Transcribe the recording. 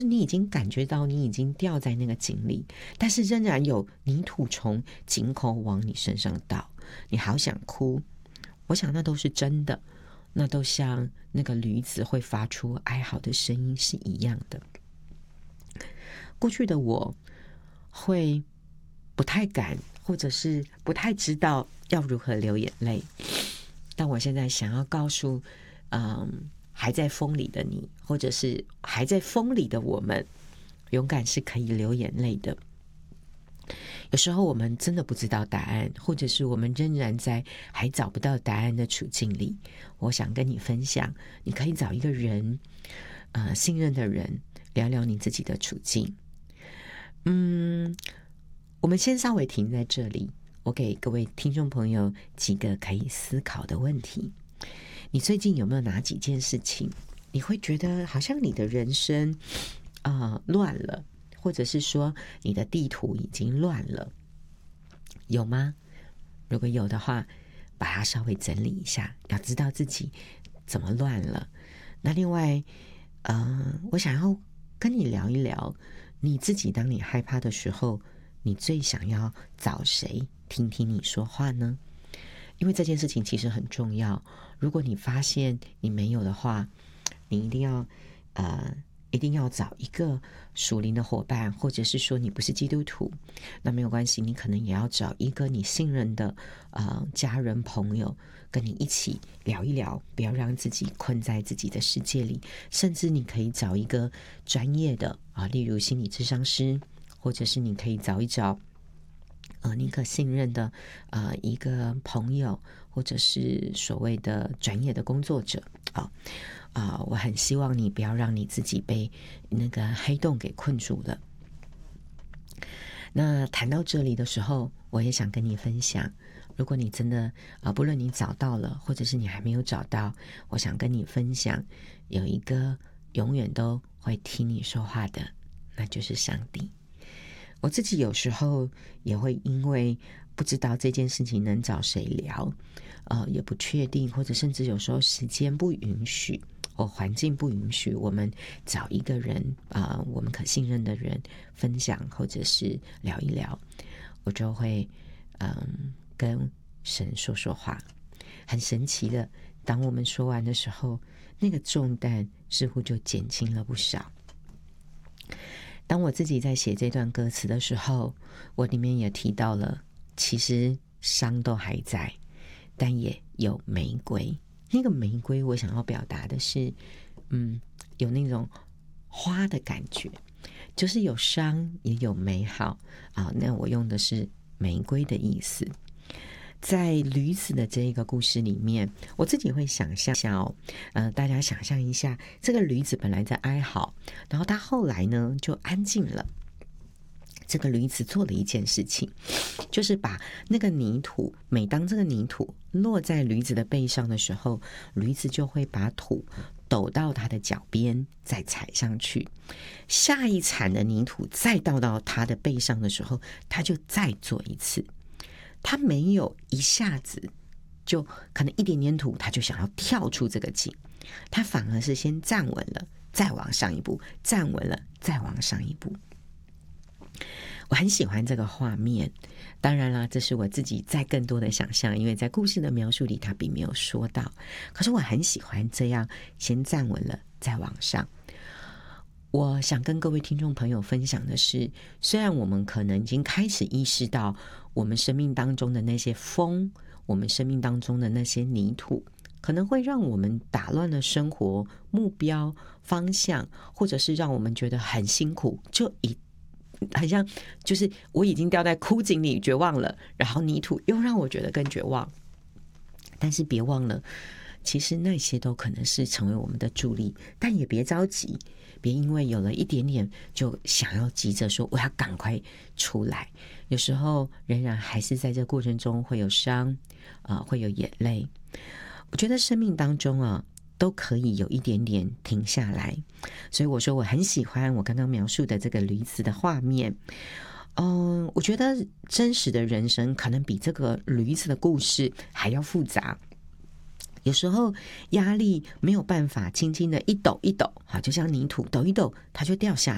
你已经感觉到你已经掉在那个井里，但是仍然有泥土从井口往你身上倒，你好想哭。我想那都是真的，那都像那个驴子会发出哀嚎的声音是一样的。过去的我会不太敢，或者是不太知道要如何流眼泪，但我现在想要告诉还在风里的你，或者是还在风里的我们，勇敢是可以流眼泪的。有时候我们真的不知道答案，或者是我们仍然在还找不到答案的处境里，我想跟你分享，你可以找一个人，信任的人，聊聊你自己的处境。我们先稍微停在这里，我给各位听众朋友几个可以思考的问题。你最近有没有哪几件事情，你会觉得好像你的人生乱了，或者是说你的地图已经乱了，有吗？如果有的话，把它稍微整理一下，要知道自己怎么乱了。那另外我想要跟你聊一聊，你自己当你害怕的时候，你最想要找谁听听你说话呢？因为这件事情其实很重要，如果你发现你没有的话，你一定要找一个属灵的伙伴，或者是说你不是基督徒，那没有关系，你可能也要找一个你信任的家人朋友，跟你一起聊一聊，不要让自己困在自己的世界里。甚至你可以找一个专业的例如心理咨商师，或者是你可以找一找你可信任的一个朋友，或者是所谓的专业的工作者我很希望你不要让你自己被那个黑洞给困住了。那谈到这里的时候，我也想跟你分享，如果你真的不论你找到了，或者是你还没有找到，我想跟你分享，有一个永远都会听你说话的，那就是上帝。我自己有时候也会因为不知道这件事情能找谁聊，也不确定，或者甚至有时候时间不允许或环境不允许，我们找一个人我们可信任的人分享，或者是聊一聊，我就会跟神说说话。很神奇的，当我们说完的时候，那个重担似乎就减轻了不少。当我自己在写这段歌词的时候，我里面也提到了，其实伤都还在，但也有玫瑰。那个玫瑰我想要表达的是有那种花的感觉，就是有伤也有美好那我用的是玫瑰的意思。在驴子的这一个故事里面，我自己会想象大家想象一下，这个驴子本来在哀嚎，然后他后来呢就安静了。这个驴子做了一件事情，就是把那个泥土，每当这个泥土落在驴子的背上的时候，驴子就会把土抖到它的脚边，再踩上去。下一铲的泥土再倒到它的背上的时候，它就再做一次。他没有一下子就可能一点点土他就想要跳出这个井，他反而是先站稳了再往上一步，站稳了再往上一步。我很喜欢这个画面，当然啦，这是我自己在更多的想象，因为在故事的描述里他并没有说到，可是我很喜欢这样先站稳了再往上。我想跟各位听众朋友分享的是，虽然我们可能已经开始意识到我们生命当中的那些风，我们生命当中的那些泥土，可能会让我们打乱了生活目标方向，或者是让我们觉得很辛苦，好像就是我已经掉在枯井里绝望了，然后泥土又让我觉得更绝望。但是别忘了，其实那些都可能是成为我们的助力，但也别着急，别因为有了一点点就想要急着说我要赶快出来。有时候仍然还是在这过程中会有伤会有眼泪。我觉得生命当中都可以有一点点停下来，所以我说我很喜欢我刚刚描述的这个驴子的画面。我觉得真实的人生可能比这个驴子的故事还要复杂。有时候压力没有办法轻轻的一抖一抖就像泥土抖一抖它就掉下